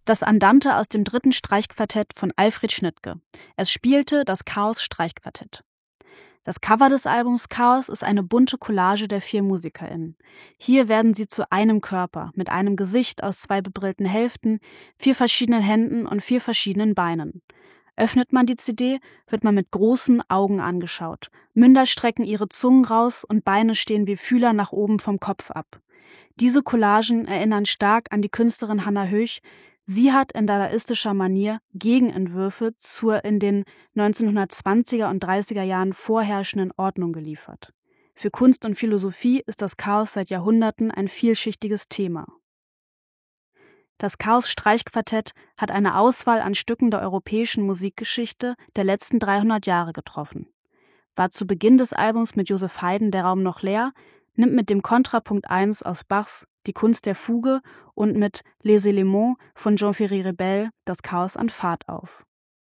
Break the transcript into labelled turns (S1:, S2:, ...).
S1: Das Andante aus dem 3. Streichquartett von Alfred Schnittke. Es spielte das Chaos-Streichquartett. Das Cover des Albums Chaos ist eine bunte Collage der 4 MusikerInnen. Hier werden sie zu einem Körper, mit einem Gesicht aus 2 bebrillten Hälften, 4 verschiedenen Händen und 4 verschiedenen Beinen. Öffnet man die CD, wird man mit großen Augen angeschaut. Münder strecken ihre Zungen raus und Beine stehen wie Fühler nach oben vom Kopf ab. Diese Collagen erinnern stark an die Künstlerin Hannah Höch. Sie hat in dadaistischer Manier Gegenentwürfe zur in den 1920er und 30er Jahren vorherrschenden Ordnung geliefert. Für Kunst und Philosophie ist das Chaos seit Jahrhunderten ein vielschichtiges Thema. Das Chaos-Streichquartett hat eine Auswahl an Stücken der europäischen Musikgeschichte der letzten 300 Jahre getroffen. War zu Beginn des Albums mit Joseph Haydn der Raum noch leer, nimmt mit dem Kontrapunkt 1 aus Bachs Die Kunst der Fuge und mit Les Éléments von Jean-Ferry Rebel das Chaos an Fahrt auf.